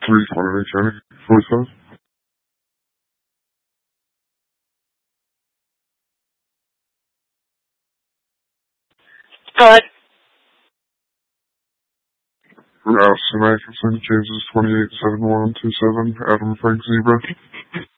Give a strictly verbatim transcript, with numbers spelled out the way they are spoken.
three twenty County, voicemail. Hello? Rouse and Atkinson, Kansas twenty-eight seven one two seven, Adam Frank Zebra.